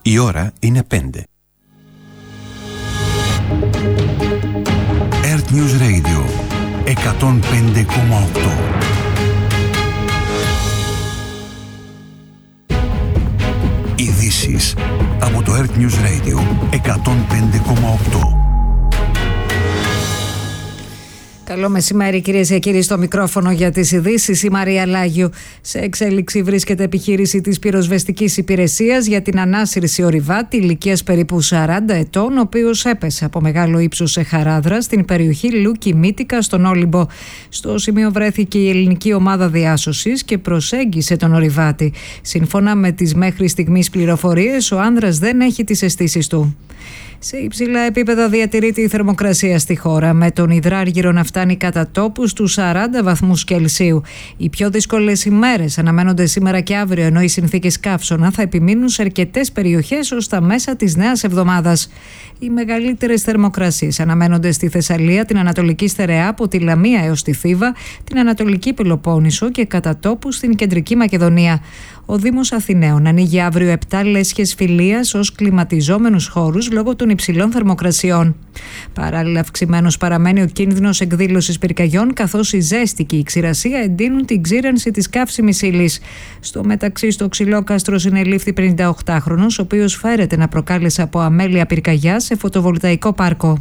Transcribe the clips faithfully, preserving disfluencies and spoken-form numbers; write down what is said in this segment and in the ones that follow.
Η ώρα είναι πέντε. Earth News Radio εκατόν πέντε κόμμα οκτώ. Ειδήσεις από το Earth News Radio εκατόν πέντε κόμμα οκτώ. Καλό μεσημέρι, κυρίες και κύριοι, στο μικρόφωνο για τις ειδήσεις η Μαρία Λάγιου. Σε εξέλιξη βρίσκεται επιχείρηση της πυροσβεστικής υπηρεσίας για την ανάσυρση ορειβάτη ηλικίας περίπου σαράντα ετών, ο οποίος έπεσε από μεγάλο ύψος σε χαράδρα στην περιοχή Λούκι Μύτικα στον Όλυμπο. Στο σημείο βρέθηκε η ελληνική ομάδα διάσωσης και προσέγγισε τον ορειβάτη. Σύμφωνα με τις μέχρι στιγμής πληροφορίες, ο άνδρας δεν έχει τις αισθήσεις του. Σε υψηλά επίπεδα διατηρείται η θερμοκρασία στη χώρα, με τον υδράργυρο να φτάνει κατά τόπους στους σαράντα βαθμούς Κελσίου. Οι πιο δύσκολες ημέρες αναμένονται σήμερα και αύριο, ενώ οι συνθήκες καύσωνα θα επιμείνουν σε αρκετές περιοχές ως τα μέσα της νέας εβδομάδας. Οι μεγαλύτερες θερμοκρασίες αναμένονται στη Θεσσαλία, την Ανατολική Στερεά από τη Λαμία έως τη Θήβα, την Ανατολική Πελοπόννησο και κατά τόπους στην Κεντρική Μακεδονία. Ο Δήμος Αθηναίων ανοίγει αύριο επτά λέσχες φιλίας ως κλιματιζόμενους χώρους λόγω των υψηλών θερμοκρασιών. Παράλληλα, αυξημένος παραμένει ο κίνδυνος εκδήλωσης πυρκαγιών, καθώς η ζέστη και η ξηρασία εντείνουν την ξύρανση της καύσιμης ύλης. Στο μεταξύ, στο Ξυλόκαστρο συνελήφθη πενηνταοκτάχρονος, ο οποίος φέρεται να προκάλεσε από αμέλεια πυρκαγιά σε φωτοβολταϊκό πάρκο.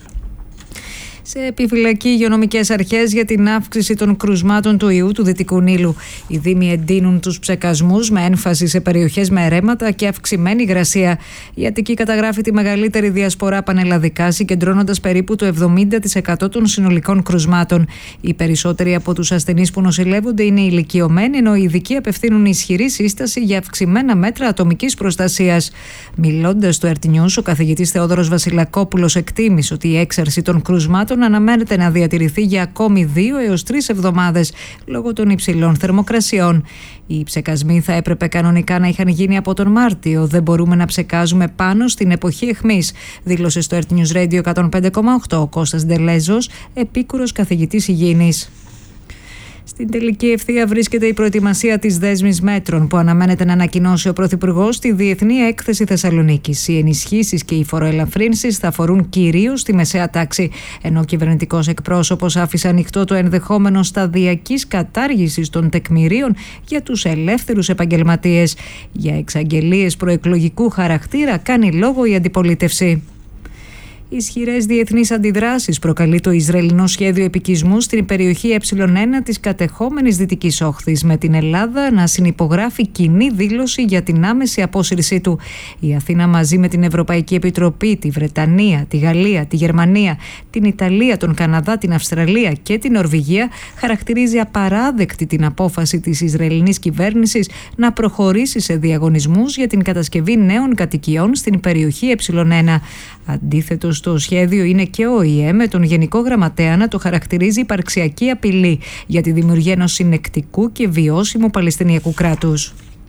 Σε επιφυλακή υγειονομικές αρχές για την αύξηση των κρουσμάτων του ιού του Δυτικού Νείλου. Οι δήμοι εντείνουν τους ψεκασμούς με έμφαση σε περιοχές με ρέματα και αυξημένη υγρασία. Η Αττική καταγράφει τη μεγαλύτερη διασπορά πανελλαδικά, συγκεντρώνοντας περίπου το εβδομήντα τοις εκατό των συνολικών κρουσμάτων. Οι περισσότεροι από τους ασθενείς που νοσηλεύονται είναι ηλικιωμένοι, ενώ οι ειδικοί απευθύνουν ισχυρή σύσταση για αυξημένα μέτρα ατομικής προστασίας. Μιλώντας στο Earth News, ο καθηγητής Θεόδωρος Βασιλακόπουλος εκτίμησε ότι η έξαρση των κρουσμάτων αναμένεται να διατηρηθεί για ακόμη δύο έως τρεις εβδομάδες λόγω των υψηλών θερμοκρασιών. Οι ψεκασμοί θα έπρεπε κανονικά να είχαν γίνει από τον Μάρτιο. Δεν μπορούμε να ψεκάζουμε πάνω στην εποχή αιχμής, δήλωσε στο Earth News Radio εκατόν πέντε κόμμα οκτώ ο Κώστας Ντελέζος, επίκουρος καθηγητής υγιεινής. Στην τελική ευθεία βρίσκεται η προετοιμασία της δέσμης μέτρων που αναμένεται να ανακοινώσει ο Πρωθυπουργός στη Διεθνή Έκθεση Θεσσαλονίκης. Οι ενισχύσεις και οι φοροελαφρύνσεις θα αφορούν κυρίως τη μεσαία τάξη, ενώ ο κυβερνητικός εκπρόσωπος άφησε ανοιχτό το ενδεχόμενο σταδιακής κατάργησης των τεκμηρίων για τους ελεύθερους επαγγελματίες. Για εξαγγελίες προεκλογικού χαρακτήρα κάνει λόγο η αντιπολίτευση. Ισχυρές διεθνείς αντιδράσεις προκαλεί το Ισραηλινό σχέδιο επικισμού στην περιοχή Ε1 της κατεχόμενης Δυτικής Όχθης, με την Ελλάδα να συνυπογράφει κοινή δήλωση για την άμεση απόσυρσή του. Η Αθήνα μαζί με την Ευρωπαϊκή Επιτροπή, τη Βρετανία, τη Γαλλία, τη Γερμανία, την Ιταλία, τον Καναδά, την Αυστραλία και την Νορβηγία χαρακτηρίζει απαράδεκτη την απόφαση της Ισραηλινής κυβέρνησης να προχωρήσει σε διαγωνισμούς για την κατασκευή νέων κατοικιών στην περιοχή Ε1. Αντίθετο στο σχέδιο είναι και ο ΟΗΕ, με τον Γενικό Γραμματέα να το χαρακτηρίζει υπαρξιακή απειλή για τη δημιουργία ενός συνεκτικού και βιώσιμου Παλαιστινιακού κράτους.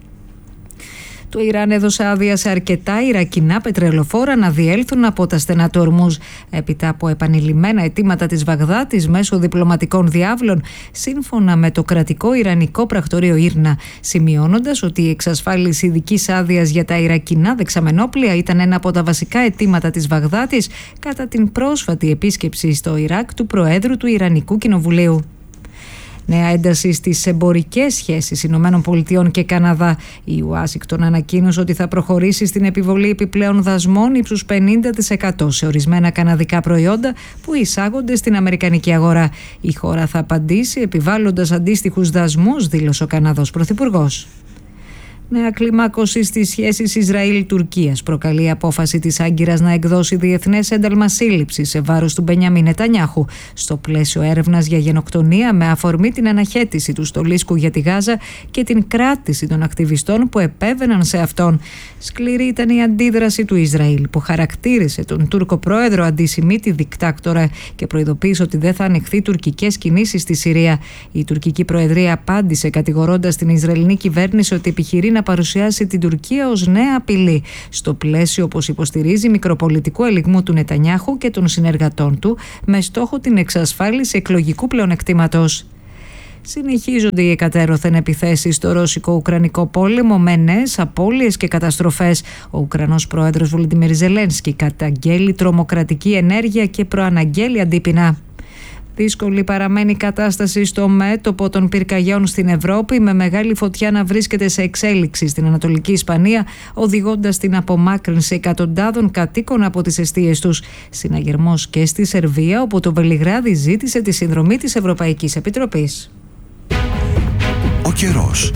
Το Ιράν έδωσε άδεια σε αρκετά Ιρακινά πετρελοφόρα να διέλθουν από τα στενά του Ορμούζ, έπειτα από επανειλημμένα αιτήματα της Βαγδάτης μέσω διπλωματικών διάβλων, σύμφωνα με το κρατικό Ιρανικό πρακτορείο Ήρνα, σημειώνοντας ότι η εξασφάλιση ειδικής άδειας για τα Ιρακινά δεξαμενόπλια ήταν ένα από τα βασικά αιτήματα της Βαγδάτης κατά την πρόσφατη επίσκεψη στο Ιράκ του Προέδρου του Ιρανικού Κοινοβουλίου. Νέα ένταση στις εμπορικές σχέσεις Ηνωμένων Πολιτειών και Καναδά. Η Ουάσιγκτον ανακοίνωσε ότι θα προχωρήσει στην επιβολή επιπλέον δασμών ύψους πενήντα τοις εκατό σε ορισμένα καναδικά προϊόντα που εισάγονται στην αμερικανική αγορά. Η χώρα θα απαντήσει επιβάλλοντας αντίστοιχους δασμούς, δήλωσε ο Καναδός Πρωθυπουργός. Νέα κλιμάκωση στις σχέσεις Ισραήλ-Τουρκίας προκαλεί η απόφαση της Άγκυρας να εκδώσει διεθνές ένταλμα σύλληψης σε βάρος του Μπενιαμίν Νετανιάχου, στο πλαίσιο έρευνας για γενοκτονία με αφορμή την αναχέτηση του στολίσκου για τη Γάζα και την κράτηση των ακτιβιστών που επέβαιναν σε αυτόν. Σκληρή ήταν η αντίδραση του Ισραήλ, που χαρακτήρισε τον Τούρκο πρόεδρο αντισημίτη δικτάκτορα και προειδοποίησε ότι δεν θα ανεχθεί τουρκικές κινήσεις στη Συρία. Η τουρκική προεδρία απάντησε κατηγορώντας την Ισραηλινή κυβέρνηση ότι επιχειρεί να παρουσιάσει την Τουρκία ως νέα απειλή, στο πλαίσιο, όπως υποστηρίζει, μικροπολιτικού ελιγμού του Νετανιάχου και των συνεργατών του, με στόχο την εξασφάλιση εκλογικού πλεονεκτήματος. Συνεχίζονται οι εκατέρωθεν επιθέσεις στο ρώσικο-ουκρανικό πόλεμο με νέες απώλειες και καταστροφές. Ο Ουκρανός πρόεδρος Βολοντιμίρ Ζελένσκι καταγγέλει τρομοκρατική ενέργεια και προαναγγέλει αντίπεινα. Δύσκολη παραμένει η κατάσταση στο μέτωπο των πυρκαγιών στην Ευρώπη, με μεγάλη φωτιά να βρίσκεται σε εξέλιξη στην Ανατολική Ισπανία, οδηγώντας στην απομάκρυνση εκατοντάδων κατοίκων από τις εστίες τους. Συναγερμός και στη Σερβία, όπου το Βελιγράδι ζήτησε τη συνδρομή της Ευρωπαϊκής Επιτροπής. Ο καιρός.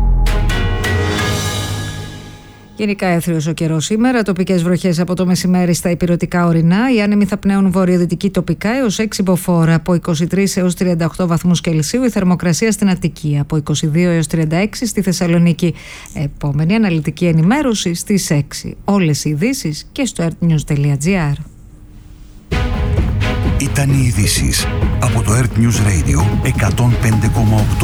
Γενικά έθριος ο καιρός σήμερα, τοπικές βροχές από το μεσημέρι στα ηπειρωτικά ορεινά. Οι άνεμοι θα πνέουν βορειοδυτική τοπικά έως έξι μποφόρ, από είκοσι τρεις έως τριάντα οκτώ βαθμούς Κελσίου. Η θερμοκρασία στην Αττική από είκοσι δύο έως τριάντα έξι, στη Θεσσαλονίκη. Επόμενη αναλυτική ενημέρωση στις έξι. Όλες οι ειδήσεις και στο ερτ νιουζ τελεία τζι άρ. Ήταν οι ειδήσεις από το Earth News Radio εκατόν πέντε κόμμα οκτώ.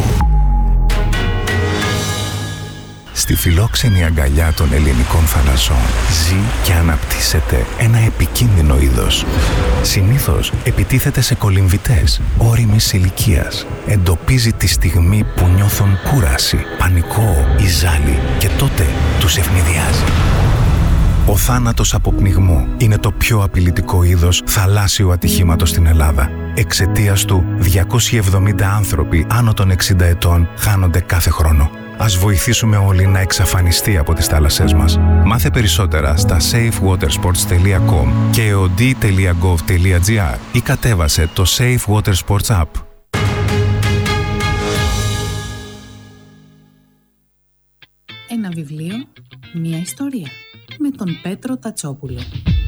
Στη φιλόξενη αγκαλιά των ελληνικών θαλασσών ζει και αναπτύσσεται ένα επικίνδυνο είδος. Συνήθως επιτίθεται σε κολυμβητές ώριμης ηλικίας. Εντοπίζει τη στιγμή που νιώθουν κούραση, πανικό ή ζάλι και τότε τους ευνηδιάζει. Ο θάνατος από πνιγμό είναι το πιο απειλητικό είδος θαλάσσιου ατυχήματος στην Ελλάδα. Εξαιτίας του, διακόσιοι εβδομήντα άνθρωποι άνω των εξήντα ετών χάνονται κάθε χρόνο. Ας βοηθήσουμε όλοι να εξαφανιστεί από τις θάλασσές μας. Μάθε περισσότερα στα safe water sports τελεία com και ο ντι τελεία γκοβ τελεία τζι άρ ή κατέβασε το Safe Water Sports App. Ένα βιβλίο, μια ιστορία, με τον Πέτρο Τατσόπουλο.